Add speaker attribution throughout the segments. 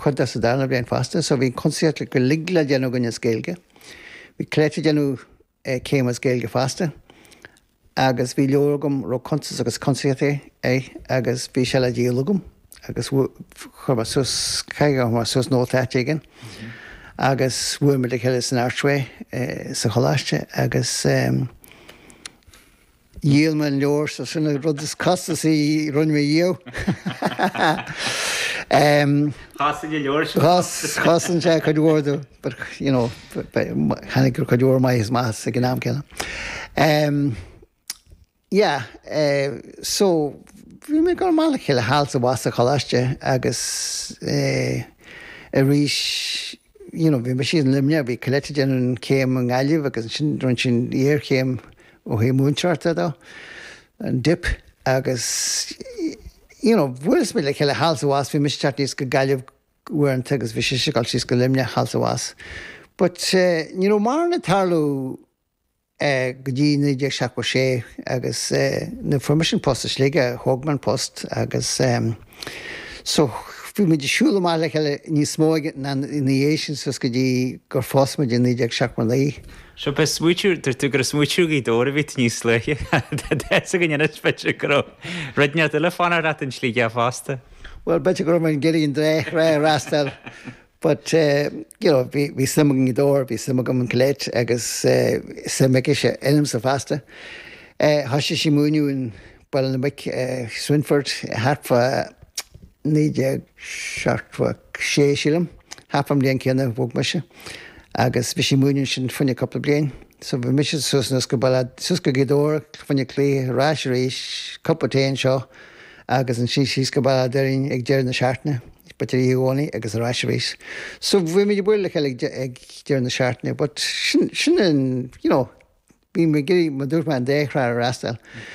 Speaker 1: chuda sa darna blian fasta, so bhí consiatla go ligla déanú gonne scéalge. Bhí cléite déanú céim a scéalge fasta, agus bhí leorgum ro contas agus consiate agus bhí se le díalagum, agus chumar sus caiga mar sus nótáit igen, agus bhuair me le chéile san airtwe sa choláiste, agus díal me leor sa sinna rud is costas í run me dío.
Speaker 2: Chasan leor
Speaker 1: Chasan sé chuúdú, but, you know, chanig gur chuúr mai is más sa gnám céile. Yeah, so bhí mé gur mála chéile háilsa bhasa choláiste agus a rís, you know, bhí me siad an limne, bhí coileite déanú céim an gáileh agus run sin íor céim ó hé múnseirta dó, an dip agus, you know, bhuilas mé le chéile háilsa bhas, bhí mis teartníos go gáileh uairnta agus bhí sé gáil síos go limne háilsa bhas. But, you know, mar na tarlú go dtí 1976 agus na Formation Post is léige Hogman Post agus so bhí me de siúla má le chéile níos smóige na inhéisisin sus go dtí gur fósma de 1976.
Speaker 2: So be smúitiú, tú gur smúitiú í dóra bhí níos leiche, désa go nana speitte go rednead le fána rat an slíige fásta.
Speaker 1: Well, bete gur man geíon dre rastal. But, you know, vi simagin I dór, vi simagam an coléit agus simagin sé ilm sa fasta. Hasise sí múniú in Ballinamic, Swinford, hartfa níide seartfa sé sílam, hartfam líon céanna bhóg meise, agus vi sí múniú sin funne couple blian. So vi mis susnas go ballad, suska gidór, funne clé, rás rééis, couple seo, agus an sí go ballad derin ag deir na seartna. Batterí óní agus ráisiéis. So bhí mé buile ag dear na seaartna, but sin, you know, bhí mé géirí ma dúirma an déichrá a rastal.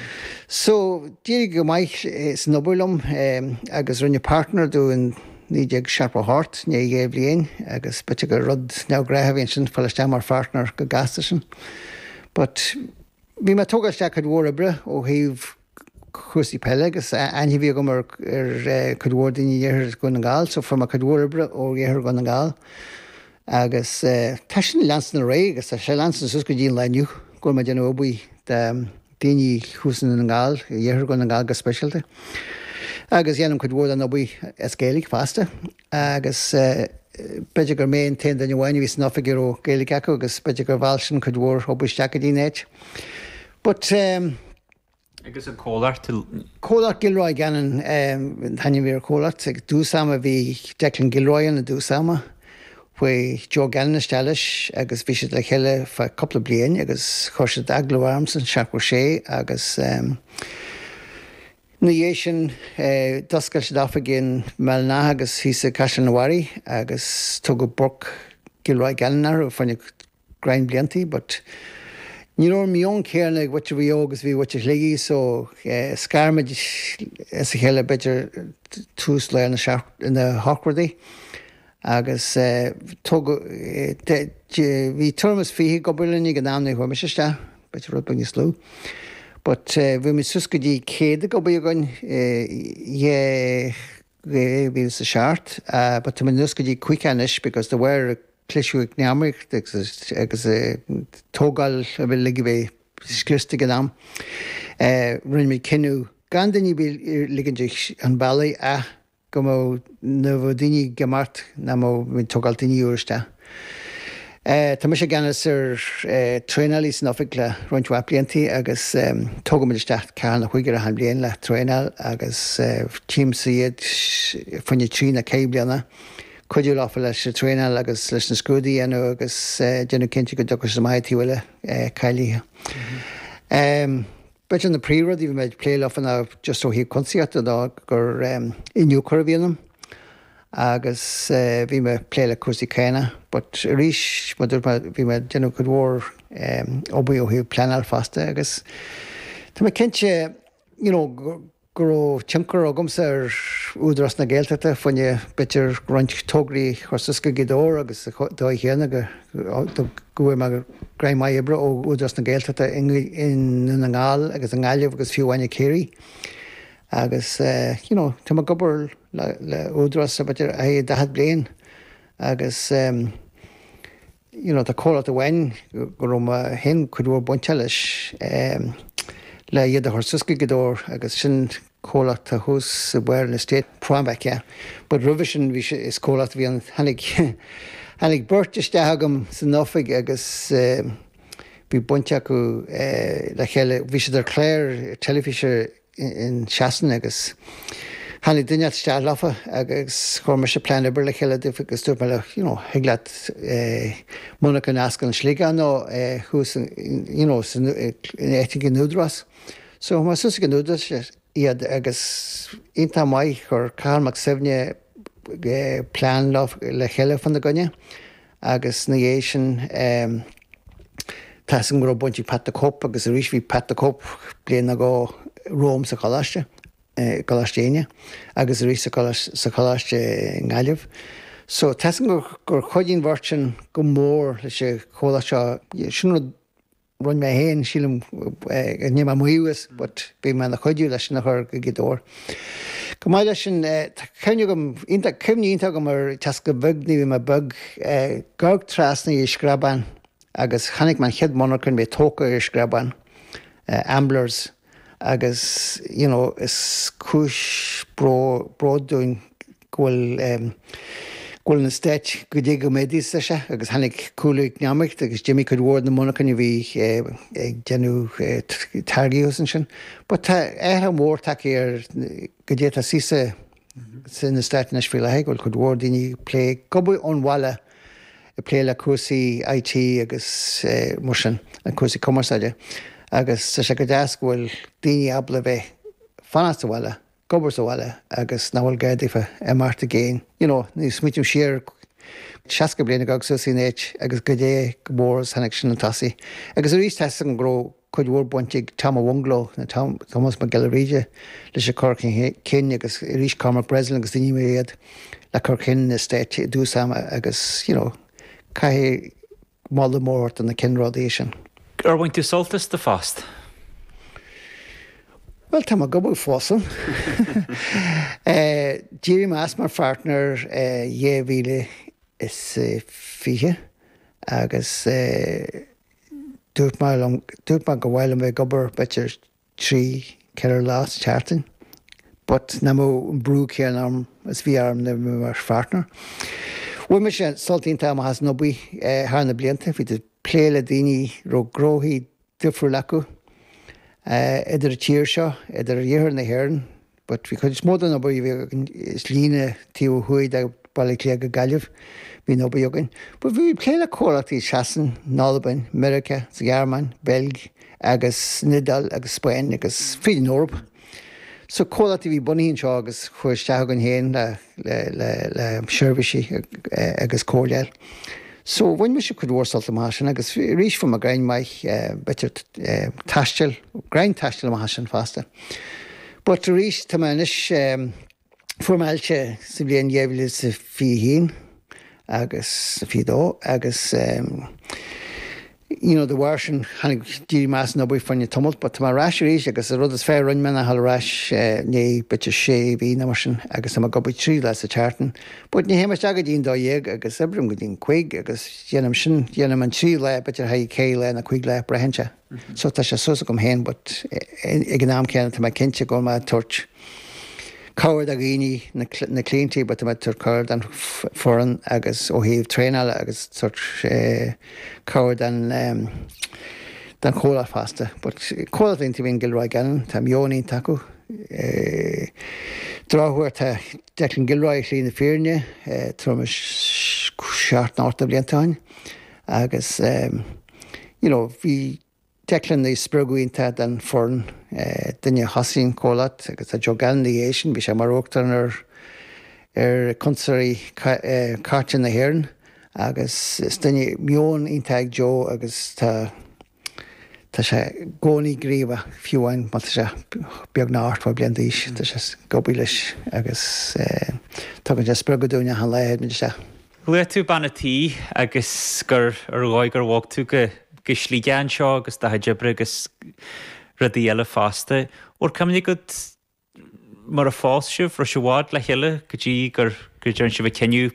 Speaker 1: So dírig go maiid san nóbúlam agus rinne partner dú in níideag Sharpa Hort, ní géh blion, agus bete go rud neagréthe sin falliste mar partner go gasta sin. But bhí me tógaiste chud mhór bre ó híh chusaí peile agus aithní bhí go mar chudhór daoine dhéthir go na gáil, so from a chudhór bre ó dhéthir go na gáil. Agus tá sin leansan na ré, agus tá sé leansan sus go dtíon leniu, go me déanú óbaí daoine chúsan na gáil, dhéthir go na gáil go speisialta. Agus dhéanam chudhór an óbaí scéalaigh fasta, agus beidir gur méon taon daine bhhaine bhí san ofigur ó Gaelic acu, agus beidir gur bhil sin chudhór óbaísteach a dtíine. But
Speaker 2: agus an cólacht
Speaker 1: Cólacht Gilroy ganan thaine bhíar cólacht ag dúsama bhí Declan Gilroy an a dúsama hui Joe Gannon istelis agus bhí siad le chéile fa couple bliain agus chuirse Aglo Arms an Sharpa sé agus na dhé sin doscail siad áfa gin meilna agus hísa Caiseal na Wari agus tugadh Burke Gilroy Gannonar ó fanne grain bliantaí, but ní raibh mion céarna what bhí agus bhí what ligí, so scarmid is a chéile beidir tús le na Hawkworthy agus bhí tuamas fií go builení go námna chu meiste, beidir rud buine slú. But bhí mi sus go dtí céad go bu agáin bhí sa seart, but tá nus go dtí cuicanis because there were Clisúig neamric agus tógáil a bhfuil ligí bheith scrista go nám. Rinne mé cinú gan daoine bí ligann an bailí a go mó na bh daoine gemart na mó mí tógáil daoine úriste. Tá sé ganas ar trénalí san ofic le rointhá bliantaí agus tóga isteach cean na chuigear a han blion le trénal agus tíim siad funne trí na cé blianana. Cuidiú áfa leis sé trénal agus leis na scrúdaí agus déanú cinnte go dochas sa maithí bhfuile cailíthe. Beit an na prírodí bhí méid pléile áfanna just ó hí concerta dá gur inniu chuirbhíanam agus bhí me pléile cuasaí céine, but ríis bhí me déanú go dhór óbaí ó hí pleanal fasta agus tá me cinnte, you know, gur tinkar agams ar údras na Gaeltachta funne bitir roint tógraí chusaca gidór agus dó chéanana go me graim mai ibre ó údras na Gaeltachta in na ngáil agus an gáileh agus fiúhaine céirí agus tá gobar le údras a beidir a dahad blian agus tá cóla a bhain go hen chuú buinte leis le iad a thususca godóir agus sin cóla a hús a bhir na state Prambeice, but revision is cóla bhí an hanig burtiste agam san nófig agus bhí buinte acu le chéile bhí sé ar cléir telefíe in Seasan agus hanig duine steá lafa agus chuir se plan bre le chéile agus tú le heaglaat muna an ascan slíga nó hús éting núdras. So má sus an núdras iad agus inta mai chur carmach sefne plan le chéile fan na gonne agus na dhé sin tá an go buintí Pat Cop agus a rís hí Pat Cop blian a go Róm sa choláistéine agus a rís sa choláiste ngáileh. So tá gur chuidín bhirtin go mór leis sé chola seo sin run mé héin sílim ní muúas, but bí me na chuidú leis na chur go gidóir. Go mai leis sin cenne gom cimníonnta go mar tas go bugní bhí me bug gag trasna i scraban agus chanig man chead mna chun bé tóca i scraban amblers agus is cis broadúin ghfuil na stéit go dé go médí se agus hanig coolúigh neamicht agus Jimmy chud bhór na mnachan bhí ag genú targaíosan sin. Ba tá mór take ar go dé a sísa sin na stéit na sfile heigúil chud bhór daoine lé gobu ónhile i lé le cuasaí IT agus mar sin an cuasaí commerceide. Agus sa sé go deascúil daoine abla bheith fanasta bhile, gobar sa bhile agus náhfuil gaidifa marta géin. Ní smitim siar seaca bliana gag susaí néit agus go dé go mór hanig sin na tasaí. Agus a rís teasa an gró chuid bhór buinteigh Tom Wongló na Thomas McGillariide leis sé corcin cin agus rís Cormac Breslin agus daoine iad le corcin na stéit dúsama agus caihé mála mórt an na cinrádaí sin.
Speaker 2: Ar bhain tú soltas de fast?
Speaker 1: Well, tá go bú fósan. Díri más mar fartner dhé is fiche agus dúirt mar go bhhaile mé gobar betir trí ceir lás teartain, but na mó an brú céan arm is bhí arm na mar fartner. Bhui me sé soltínta am has nobí hána blianta, hí de pléile daoine ro gróthaí difriú lecu idir a tíir seo, idir a dhéar na hhéireann, but bhí chuid smóda nó bhí is líne tíú chuid ag bailí lé go gaiileh hí nó bhíogain. Ba bhí pléile cóirachtaí Seasan, Nolban, Merica, sa Gearman, Belg, agus Nidal, agus Spain, agus frí Norb. So cóirachtaí bhí bunaíonn seo agus chuir stegan héin le seirbhísí agus cóirleil. So bhain me se chud bhórsalta másin agus rís fum a grain maiid betir taistil, grain taistil a sin fásta. But rís tá inis formáilte sa blion dhéhla sa fihín agus sa fidó agus the version hanig díri más nó bui fanne tumult, but má ráisiéis agus a rud is fér run mena hall ráis né bitte sé bhí na marsin agus am gobu trí leis a chartan. But ní hémas agad dín dó dhéag agus ebrim go dín chuig agus dhéanam sin dhéanam an trí le bitir ha cé le na chuig le brehense. So tá sé sosa gom héin, but ag an náam ceanna tá mai cinnte go má tuirt cáir a ghaoine na clíntaí, but tá tur cáir an foran agus ó híomh tréáile agus tuirt cáir den chóla fásta. But cólaínta bhíon gilráid ganan, tá meonaí tacu. Dráhuair tá Declan Gilroy lí na fíorne, trumas 16 bliantáin agus bhí Declan na sprugaínta den foran dunne hasín cólat agus a jogan na dhéisisin, bhí sé mar óachtar ar consarí cáte na hhéireann agus dunne meon iontaigh Jo agus tá sé gcónaí gríomha fiúhain má sé beag na áirtha blianta is, tá sé gobí leis agus tugann sé sprugadúine an léad me se.
Speaker 2: Lu tú banna tí agus gur ar gáid gur bhhaig tú go slígean seo agus da heidebre agus rudí eile fásta. Or cumnig go mar a fás sih fro se bhád le heile go dtí gur John si bh ceniu